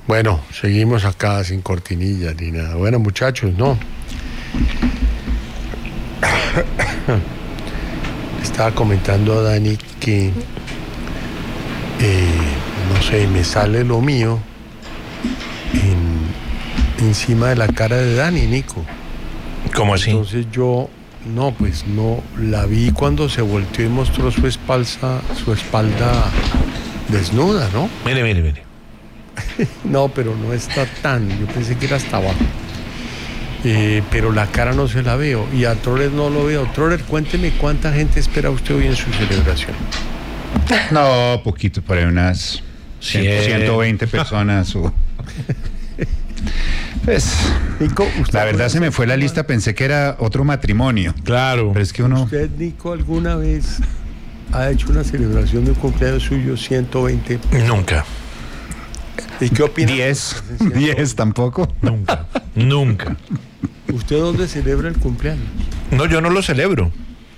Bueno, seguimos acá sin cortinilla ni nada. Bueno, muchachos, no. Estaba comentando a Dani que, no sé, me sale lo mío encima de la cara de Dani, Nico. ¿Cómo así? Entonces yo, no, pues no, la vi cuando se volteó y mostró su espalda desnuda, ¿no? Mire. No, pero no está tan, yo pensé que era hasta abajo. Pero la cara no se la veo y a Troller no lo veo. Troller, cuénteme cuánta gente espera usted hoy en su celebración. No, poquito, por ahí unas 120 personas. Pues, Nico, la verdad se me fue la lista, pensé que era otro matrimonio. Claro. Pero es que uno... ¿Usted, Nico, alguna vez ha hecho una celebración de un cumpleaños suyo 120? Nunca. ¿Y qué opina? 10 tampoco. Nunca. ¿Usted dónde celebra el cumpleaños? No, yo no lo celebro.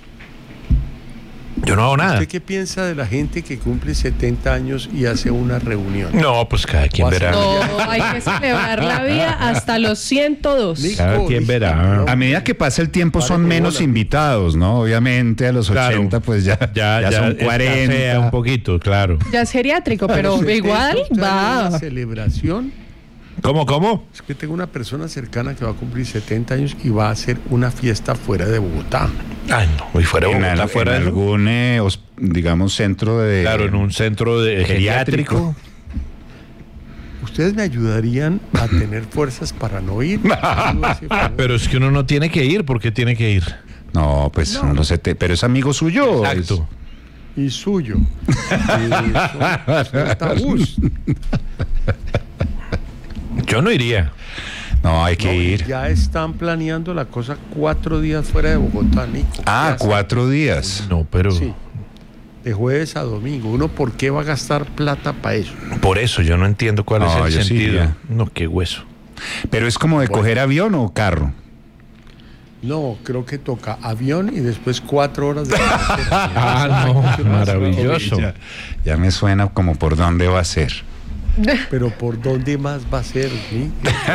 Yo no hago nada. ¿Usted qué piensa de la gente que cumple 70 años y hace una reunión? No, pues cada quien verá. No, hay que celebrar la vida hasta los 102. Nico, Cada quien verá. A medida que pasa el tiempo son menos invitados, ¿no? Obviamente a los 80 pues ya son 40. Escasea un poquito, claro. Ya es geriátrico, pero 70, igual ¿usted haría va. una celebración? ¿Cómo? Es que tengo una persona cercana que va a cumplir 70 años y va a hacer una fiesta fuera de Bogotá. Ay, no. Y fuera de Bogotá, fuera en de algún, digamos, centro de... Claro, en un centro de geriátrico. ¿Ustedes me ayudarían a tener fuerzas para no ir? Pero es que uno no tiene que ir. ¿Por qué tiene que ir? No, pues no sé, pero es amigo suyo. Exacto. Y suyo. Son tabús. Yo no iría. No, hay que ir. Ya están planeando la cosa 4 días fuera de Bogotá, Nico. Ah, 4 días. No, pero... Sí. De jueves a domingo. ¿Uno por qué va a gastar plata para eso? Por eso yo no entiendo cuál No, es yo el sí sentido. iría. No, qué hueso. Pero es como de coger avión o carro. No, creo que toca avión y después 4 horas de carretera. Ah, no, maravilloso. Ya me suena como por dónde va a ser. Pero ¿por dónde más va a ser? ¿Sí?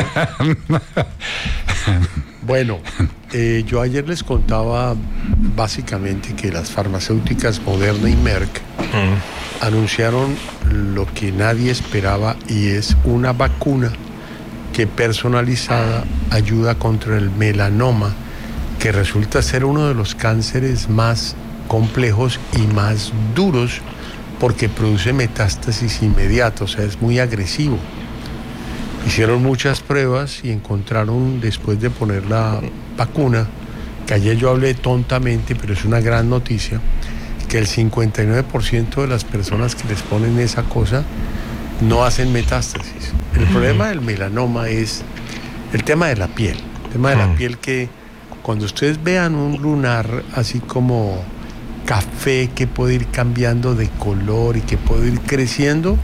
Bueno, yo ayer les contaba básicamente que las farmacéuticas Moderna y Merck anunciaron lo que nadie esperaba y es una vacuna que personalizada ayuda contra el melanoma, que resulta ser uno de los cánceres más complejos y más duros porque produce metástasis inmediata, o sea, es muy agresivo. Hicieron muchas pruebas y encontraron, después de poner la vacuna, que ayer yo hablé tontamente, pero es una gran noticia, que el 59% de las personas que les ponen esa cosa no hacen metástasis. El problema del melanoma es el tema de la piel. El tema de la piel que cuando ustedes vean un lunar así como café que puede ir cambiando de color y que puede ir creciendo,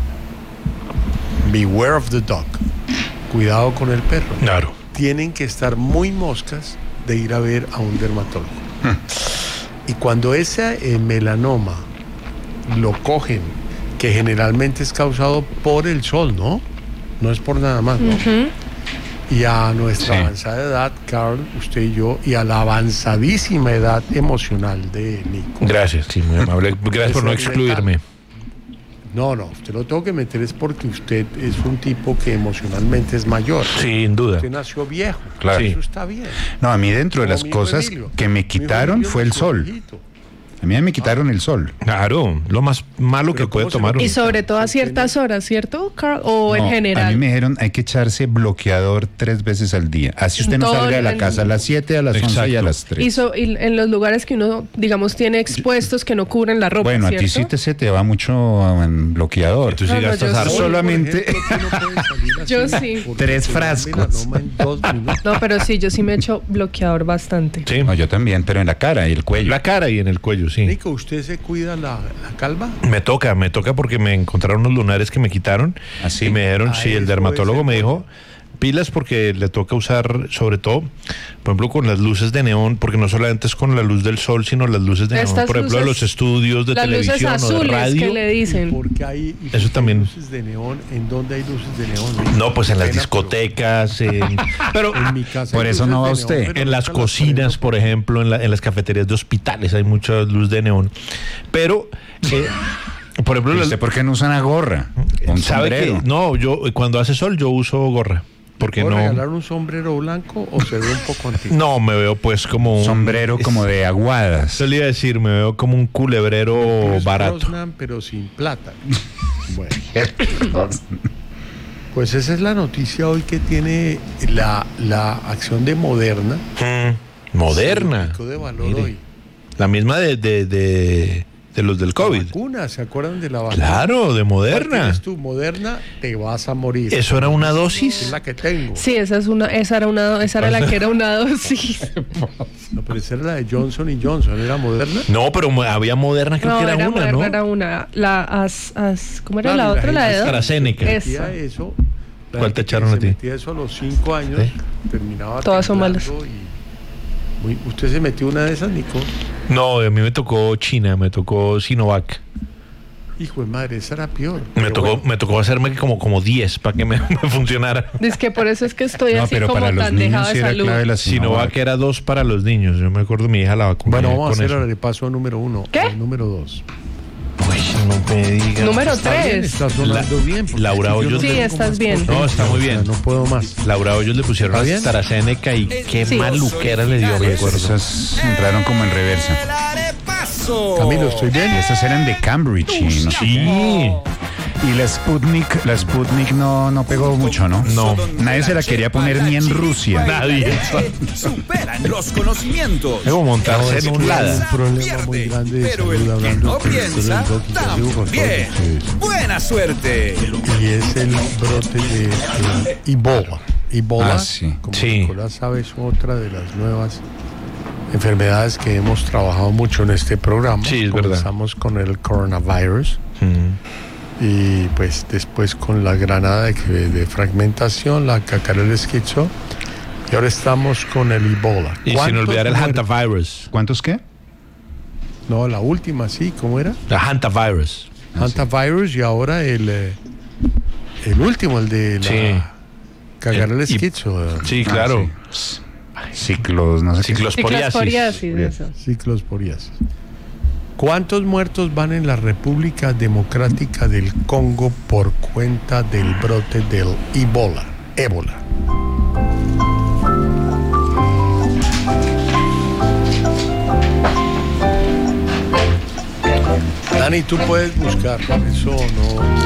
beware of the dog. Cuidado con el perro. Claro. Tienen que estar muy moscas de ir a ver a un dermatólogo. Y cuando ese melanoma lo cogen, que generalmente es causado por el sol, ¿no? No es por nada más, ¿no? Y a nuestra avanzada edad, Carl, usted y yo, y a la avanzadísima edad emocional de Nico. Gracias, sí, muy amable. Gracias por no excluirme. No, usted lo tengo que meter es porque usted es un tipo que emocionalmente es mayor. Sin duda. Usted nació viejo. Claro. Eso está bien. No, a mí dentro de las cosas que me quitaron fue el sol. A mí me quitaron el sol. Claro, lo más malo que puede tomar Y sobre todo a ciertas horas, ¿cierto, Carl? O en No, general. a mí me dijeron hay que echarse bloqueador 3 veces al día. Así usted no Todo salga de la casa a las 7, a las 11 y a las 3. Y en los lugares que uno, digamos, tiene expuestos que no cubren la ropa, Bueno, ¿cierto? a ti sí se te va mucho en bloqueador. Tú sí No, gastas yo harto. sí. Solamente Yo sí. 3 frascos. No, pero sí, yo sí me echo bloqueador bastante. Sí. No, yo también, pero en la cara y el cuello. La cara y en el cuello, sí. Nico, ¿usted se cuida la calva? Me toca porque me encontraron unos lunares que me quitaron. ¿Ah, sí? Y me dijeron, sí, el eso dermatólogo es me dijo, pilas porque le toca usar, sobre todo, por ejemplo, con las luces de neón, porque no solamente es con la luz del sol, sino las luces de neón, por ejemplo, de los estudios de televisión o de radio. Que le dicen. Porque hay eso también. luces de neón. ¿En dónde hay luces de neón? No, pues en las discotecas, pero en mi casa por eso no va usted. En las cocinas, por ejemplo, en las cafeterías de hospitales hay mucha luz de neón. Pero por ejemplo, ¿usted por qué no usa una gorra? Un sombrero. Que, no, yo cuando hace sol yo uso gorra. Porque ¿Puedo no regalar un sombrero blanco o se ve un poco antiguo? No, me veo pues como un sombrero como de aguadas. Yo le iba a decir, me veo como un culebrero barato. Brosnan, pero sin plata. Bueno. Pues esa es la noticia hoy que tiene la acción de Moderna. Moderna. De valor hoy. La misma de los del COVID. La vacuna, ¿se acuerdan de la vacuna? Claro, de Moderna. ¿Tienes tu Moderna? Te vas a morir. ¿Eso era una dosis? Es la que tengo. Sí, esa era la que era una dosis. No, pero esa era la de Johnson & Johnson, ¿era Moderna? No, pero había Moderna, creo que era una, Moderna, ¿no? Era una. ¿Cómo era la otra? La de AstraZeneca. Eso. ¿Cuál te echaron a ti? Metía eso a los 5 años, ¿sí? Terminaba. Todas son malas. ¿Usted se metió una de esas, Nico? No, a mí me tocó China, me tocó Sinovac. Hijo de madre, esa era peor. Me tocó hacerme como 10 para que me funcionara. Es que por eso es que estoy así pero como para tan dejada de salud. La Sinovac era 2 para los niños. Yo me acuerdo, mi hija la vacunó. Bueno, vamos a hacer el repaso número 1. ¿Qué? Número 2. Uy, no me digas. Número 3. Está sonando bien. Laura Hoyos. Sí, estás bien. No, está muy bien. No puedo más. Laura Hoyos le pusieron AstraZeneca y qué maluquera le dio, me acuerdo. Esas entraron como en reversa. Camilo, ¿estoy bien? Esas eran de Cambridge. ¿no? Sí. Y la Sputnik no pegó mucho, ¿no? No. Nadie se la quería poner ni en Rusia. Nadie. Superan los conocimientos. Debo montarse en un lado. Un problema muy grande de Pero salud el que hablando no con piensa, también. Buena suerte. Y es el brote de Ebola. Ebola, sí. como Sí. Nicolás sabe, es otra de las nuevas enfermedades que hemos trabajado mucho en este programa. Sí, es verdad. Comenzamos con el coronavirus. Y pues después con la granada de fragmentación, la cacarela esquizo, y ahora estamos con el Ebola. Y sin olvidar el hantavirus. ¿Cuántos qué? No, la última, sí, ¿cómo era? El hantavirus. Hantavirus y ahora el último, el de la cacarela esquizo. Sí, claro. Ciclosporiasis. Eso. Ciclosporiasis. ¿Cuántos muertos van en la República Democrática del Congo por cuenta del brote del Ébola? Dani, tú puedes buscar, eso no